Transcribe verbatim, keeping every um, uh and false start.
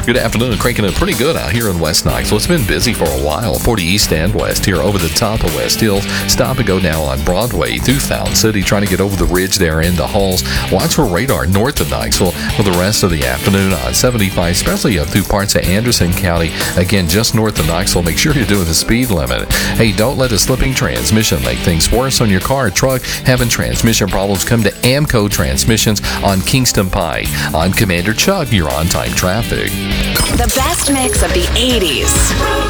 Good afternoon. Cranking it pretty good out here in West Knoxville. It's been busy for a while. forty East and West here over the top of West Hills. Stop and go now on Broadway through Fountain City, trying to get over the ridge there into Halls. Watch for radar north of Knoxville for the rest of the afternoon on seventy-five, especially up through parts of Anderson County. Again, just north of Knoxville. Make sure you're doing the speed limit. Hey, don't let a slipping transmission make things worse on your car or truck. Having transmission problems, come to Amco Transmissions on Kingston Pike. I'm Commander Chuck. You're on time traffic. The best mix of the eighties,